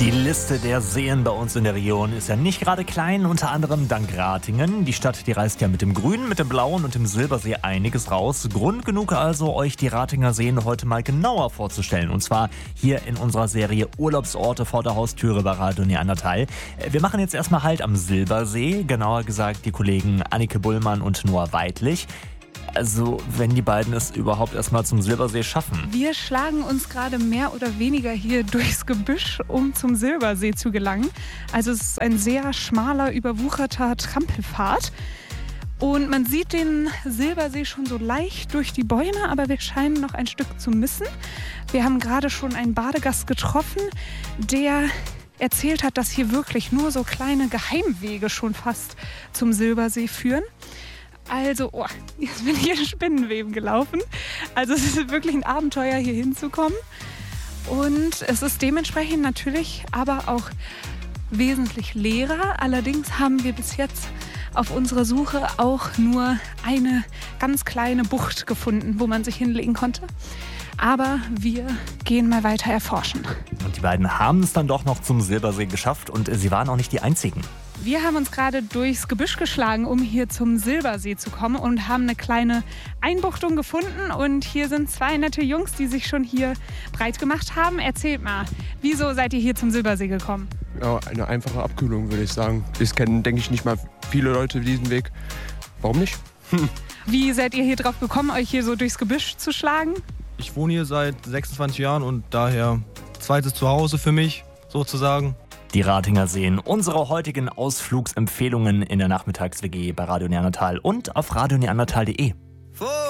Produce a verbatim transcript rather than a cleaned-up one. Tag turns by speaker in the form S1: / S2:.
S1: Die Liste der Seen bei uns in der Region ist ja nicht gerade klein, unter anderem dank Ratingen. Die Stadt, die reißt ja mit dem Grünen, mit dem Blauen und dem Silbersee einiges raus. Grund genug also, euch die Ratinger Seen heute mal genauer vorzustellen. Und zwar hier in unserer Serie Urlaubsorte vor der Haustüre bei Radio Neandertal. Wir machen jetzt erstmal Halt am Silbersee, genauer gesagt die Kollegen Annike Bullmann und Noah Weidlich. Also, wenn die beiden es überhaupt erstmal zum Silbersee schaffen.
S2: Wir schlagen uns gerade mehr oder weniger hier durchs Gebüsch, um zum Silbersee zu gelangen. Also es ist ein sehr schmaler, überwucherter Trampelpfad. Und man sieht den Silbersee schon so leicht durch die Bäume, aber wir scheinen noch ein Stück zu missen. Wir haben gerade schon einen Badegast getroffen, der erzählt hat, dass hier wirklich nur so kleine Geheimwege schon fast zum Silbersee führen. Also, oh, jetzt bin ich in Spinnenweben gelaufen. Also es ist wirklich ein Abenteuer, hier hinzukommen. Und es ist dementsprechend natürlich aber auch wesentlich leerer. Allerdings haben wir bis jetzt auf unserer Suche auch nur eine ganz kleine Bucht gefunden, wo man sich hinlegen konnte. Aber wir gehen mal weiter erforschen.
S1: Und die beiden haben es dann doch noch zum Silbersee geschafft und sie waren auch nicht die einzigen.
S2: Wir haben uns gerade durchs Gebüsch geschlagen, um hier zum Silbersee zu kommen und haben eine kleine Einbuchtung gefunden. Und hier sind zwei nette Jungs, die sich schon hier breit gemacht haben. Erzählt mal, wieso seid ihr hier zum Silbersee gekommen?
S3: Ja, eine einfache Abkühlung, würde ich sagen. Das kennen, denke ich, nicht mal viele Leute diesen Weg. Warum nicht? Hm.
S2: Wie seid ihr hier drauf gekommen, euch hier so durchs Gebüsch zu schlagen?
S4: Ich wohne hier seit sechsundzwanzig Jahren und daher zweites Zuhause für mich, sozusagen.
S1: Die Ratinger Seen, unsere heutigen Ausflugsempfehlungen in der Nachmittags-W G bei Radio Neandertal und auf radio neandertal punkt de.